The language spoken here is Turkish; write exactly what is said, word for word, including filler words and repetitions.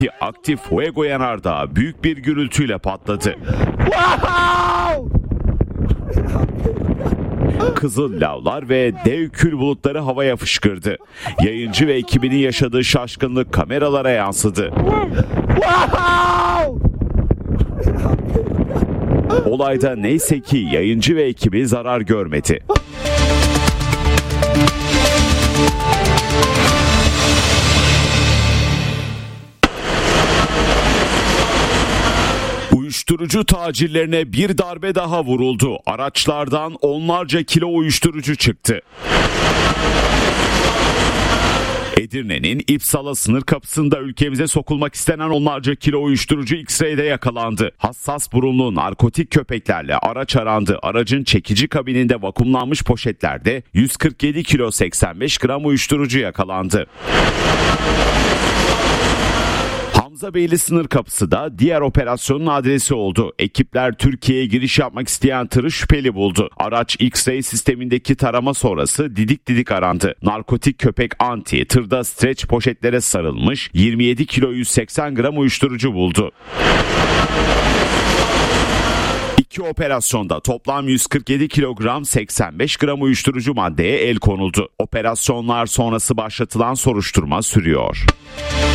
Aktif Fuego yanardağı büyük bir gürültüyle patladı. Kızıl lavlar ve dev kül bulutları havaya fışkırdı. Yayıncı ve ekibinin yaşadığı şaşkınlık kameralara yansıdı. Olayda neyse ki yayıncı ve ekibi zarar görmedi. Uyuşturucu tacirlerine bir darbe daha vuruldu. Araçlardan onlarca kilo uyuşturucu çıktı. Edirne'nin İpsala sınır kapısında ülkemize sokulmak istenen onlarca kilo uyuşturucu X-ray'de yakalandı. Hassas burunlu narkotik köpeklerle araç arandı. Aracın çekici kabininde vakumlanmış poşetlerde yüz kırk yedi kilo seksen beş gram uyuşturucu yakalandı. Hamzabeyli sınır kapısı da diğer operasyonun adresi oldu. Ekipler Türkiye'ye giriş yapmak isteyen tırı şüpheli buldu. Araç X-ray sistemindeki tarama sonrası didik didik arandı. Narkotik köpek Anti tırda streç poşetlere sarılmış yirmi yedi kilo yüz seksen gram uyuşturucu buldu. İki operasyonda toplam yüz kırk yedi kilogram seksen beş gram uyuşturucu maddeye el konuldu. Operasyonlar sonrası başlatılan soruşturma sürüyor.